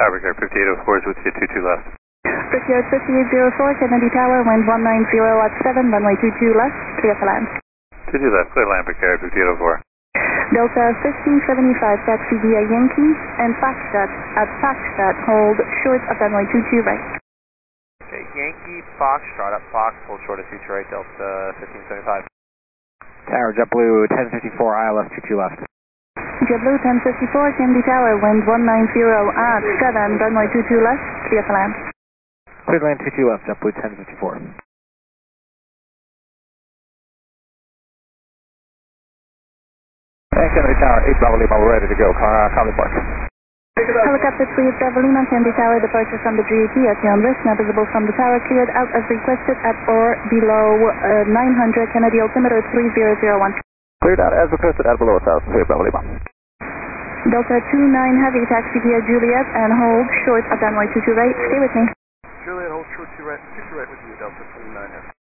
Brickyard 5804 is with you, 22 left. Brickyard 5804, Kennedy Tower, wind 190 at 7, runway 22 left, clear for land. 22 left, clear land, Brickyard 5804. Delta 1575, taxi via Yankee and Foxtrot at Foxtrot, hold short of runway 22 right. Okay, Yankee, Foxtrot at Fox, hold short of 22 right, Delta 1575. Tower, JetBlue 1054, ILS 22 left. JetBlue 1054, Kennedy Tower, wind 190 at 7, runway 22 left, clear for land. Cleared land 22 left, JetBlue 1054. Kennedy Tower, 8 Bravo Lima, we're ready to go. Copy Park. Helicopter 3 Bravo Lima, Kennedy Tower, departure from the GAT at your own risk, now visible from the tower, cleared out as requested at or below 900, Kennedy altimeter 3001. Cleared out as requested at below 1,000, 3 Bravo Lima. Delta 29 heavy, taxi via Juliet and hold short of runway 22 right, stay with me. Juliet, hold short 2 right with you, Delta 29 heavy.